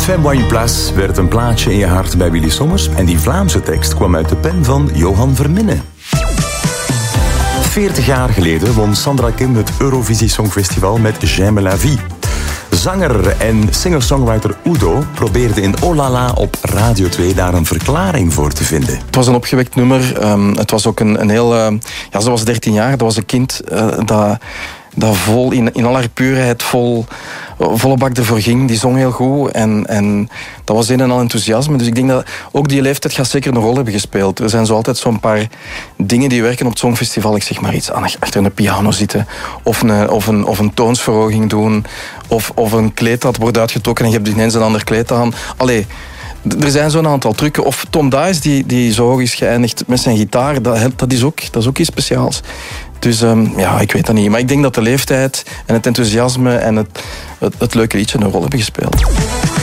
Fais-moi une place werd een plaatje in je hart bij Willy Sommers. En die Vlaamse tekst kwam uit de pen van Johan Verminne. 40 jaar geleden won Sandra Kim het Eurovisie Songfestival met J'aime la vie. Zanger en singer-songwriter Udo probeerde in Oh La La op Radio 2 daar een verklaring voor te vinden. Het was een opgewekt nummer. Het was ook een heel... ze was 13 jaar. Dat was een kind dat vol in al haar puurheid volle bak ervoor ging. Die zong heel goed en dat was een en al enthousiasme. Dus ik denk dat ook die leeftijd gaat zeker een rol hebben gespeeld. Er zijn zo altijd zo'n paar dingen die werken op het Songfestival. Ik zeg maar iets, achter een piano zitten of een toonsverhoging doen of een kleed dat wordt uitgetrokken en je hebt ineens een ander kleed aan. Allee, er zijn zo'n aantal trucken. Of Tom Dice die zo hoog is geëindigd met zijn gitaar, dat is ook iets speciaals. Dus ik weet dat niet. Maar ik denk dat de leeftijd en het enthousiasme en het leuke liedje een rol hebben gespeeld.